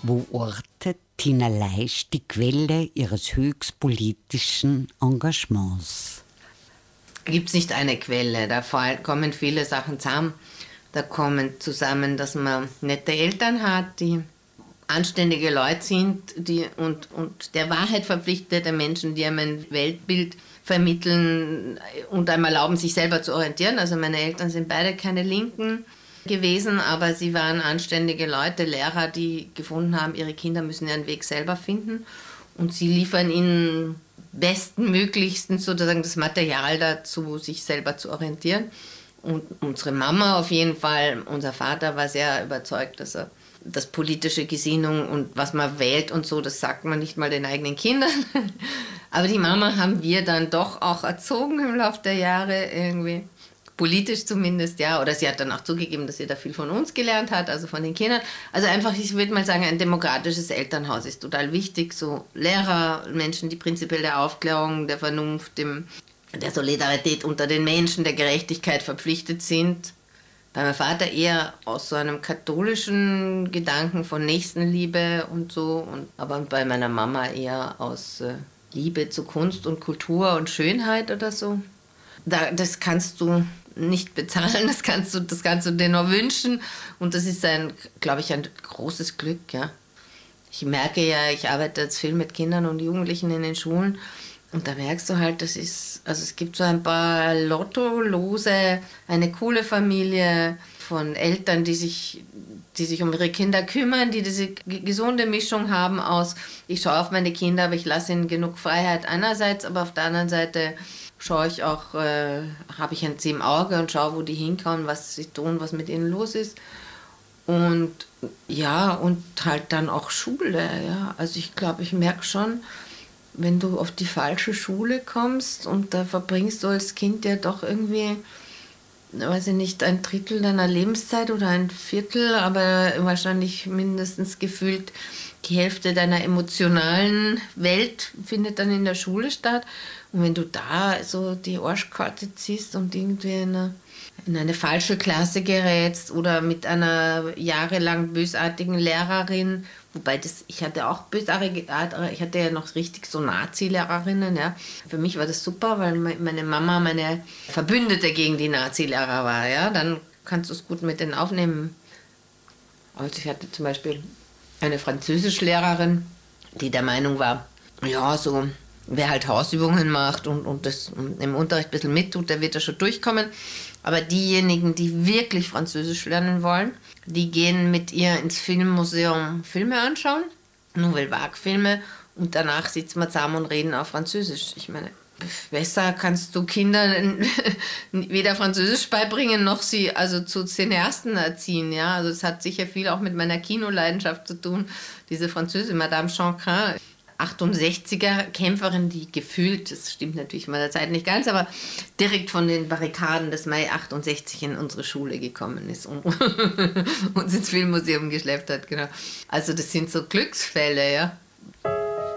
Wo ortet Tina Leisch die Quelle ihres höchstpolitischen Engagements? Gibt es nicht eine Quelle, da kommen viele Sachen zusammen. Da kommen zusammen, dass man nette Eltern hat, die anständige Leute sind und der Wahrheit verpflichtete Menschen, die einem ein Weltbild vermitteln und einem erlauben, sich selber zu orientieren. Also meine Eltern sind beide keine Linken gewesen, aber sie waren anständige Leute, Lehrer, die gefunden haben, ihre Kinder müssen ihren Weg selber finden und sie liefern ihnen bestmöglichsten sozusagen das Material dazu, sich selber zu orientieren. Und unsere Mama auf jeden Fall, unser Vater war sehr überzeugt, dass er das politische Gesinnung und was man wählt und so, das sagt man nicht mal den eigenen Kindern. Aber die Mama haben wir dann doch auch erzogen im Laufe der Jahre irgendwie. Politisch zumindest, ja. Oder sie hat dann auch zugegeben, dass sie da viel von uns gelernt hat, also von den Kindern. Also einfach, ich würde mal sagen, ein demokratisches Elternhaus ist total wichtig. So Lehrer, Menschen, die prinzipiell der Aufklärung, der Vernunft, der Solidarität unter den Menschen, der Gerechtigkeit verpflichtet sind. Bei meinem Vater eher aus so einem katholischen Gedanken von Nächstenliebe und so. Aber bei meiner Mama eher aus Liebe zu Kunst und Kultur und Schönheit oder so. Das kannst du nicht bezahlen, das kannst du dir nur wünschen. Und das ist glaube ich, ein großes Glück. Ja. Ich merke ja, ich arbeite jetzt viel mit Kindern und Jugendlichen in den Schulen. Und da merkst du halt, es gibt so ein paar Lottolose, eine coole Familie von Eltern, die sich um ihre Kinder kümmern, die diese gesunde Mischung haben aus, ich schaue auf meine Kinder, aber ich lasse ihnen genug Freiheit einerseits, aber auf der anderen Seite schaue ich auch, habe ich sie im Auge und schaue, wo die hinkommen, was sie tun, was mit ihnen los ist. Und ja, und halt dann auch Schule, ja. Also ich glaube, ich merke schon, wenn du auf die falsche Schule kommst und da verbringst du als Kind ja doch irgendwie, weiß ich nicht, ein Drittel deiner Lebenszeit oder ein Viertel, aber wahrscheinlich mindestens gefühlt die Hälfte deiner emotionalen Welt findet dann in der Schule statt. Und wenn du da so die Arschkarte ziehst und irgendwie in eine falsche Klasse gerätst oder mit einer jahrelang bösartigen Lehrerin, wobei ich hatte auch bösartige, ich hatte ja noch richtig so Nazi-Lehrerinnen, ja. Für mich war das super, weil meine Mama meine Verbündete gegen die Nazi-Lehrer war, ja. Dann kannst du es gut mit denen aufnehmen. Also ich hatte zum Beispiel eine Französischlehrerin, die der Meinung war, ja, so, wer halt Hausübungen macht und das im Unterricht ein bisschen mittut, der wird da schon durchkommen. Aber diejenigen, die wirklich Französisch lernen wollen, die gehen mit ihr ins Filmmuseum Filme anschauen, Nouvelle Vague-Filme, und danach sitzen wir zusammen und reden auf Französisch. Ich meine, besser kannst du Kindern weder Französisch beibringen, noch sie also zu Cineasten erziehen. Ja? Also es hat sicher viel auch mit meiner Kinoleidenschaft zu tun. Diese Französin, Madame Chancrin, 68er Kämpferin, die gefühlt, das stimmt natürlich in meiner Zeit nicht ganz, aber direkt von den Barrikaden des Mai 68 in unsere Schule gekommen ist und uns ins Filmmuseum geschleppt hat. Genau. Also das sind so Glücksfälle, ja.